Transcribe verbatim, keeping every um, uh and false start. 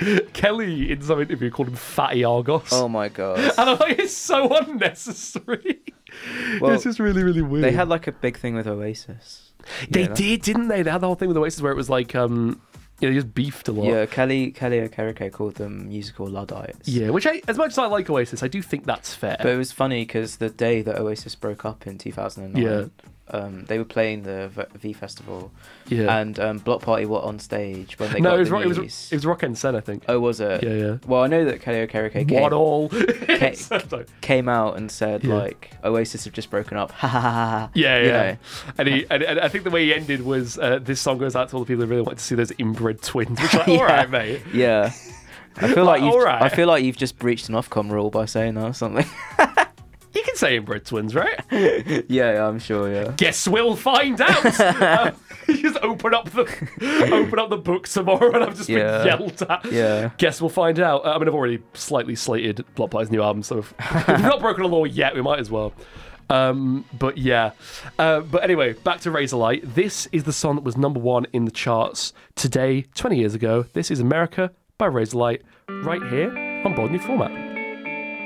Kelly, in some interview, called him Fatty Argos. Oh my god. And I'm like, it's so unnecessary. Well, it's just really, really weird. They had like a big thing with Oasis. They Yeah. did, didn't they? They had the whole thing with Oasis where it was like, um, you know, they just beefed a lot. Yeah, Kelly Kelly Okereke called them musical Luddites. Yeah, which I, as much as I like Oasis, I do think that's fair. But it was funny because the day that Oasis broke up in two thousand nine, Yeah. um, they were playing the V, v Festival, yeah. and um, Block Party were on stage when they no, got it was, the rock, it was news. it was Rock N Sen, I think. Oh, was it? Yeah, yeah. Well, I know that Kelly Okereke What came, all? ca- Sorry. came out and said Yeah. like Oasis have just broken up. Ha ha ha ha. Yeah, You yeah. know. And, he, and, and I think the way he ended was uh, this song goes out to all the people who really want to see those inbred twins. Which, like, Yeah. all right, mate. Yeah. I feel Like, like you've, alright. I feel like you've just breached an Ofcom rule by saying that or something. You can say inbred twins, right? yeah, yeah, I'm sure. Yeah. Guess we'll find out. uh, you just open up the open up the book tomorrow, and I've just Yeah. been yelled at. Yeah. Guess we'll find out. Uh, I mean, I've already slightly slated Block Party's new album, so if, if we've not broken a law yet, we might as well. Um, but yeah. Uh, but anyway, back to Razorlight. This is the song that was number one in the charts today, twenty years ago. This is America by Razorlight, right here on Bold New Format.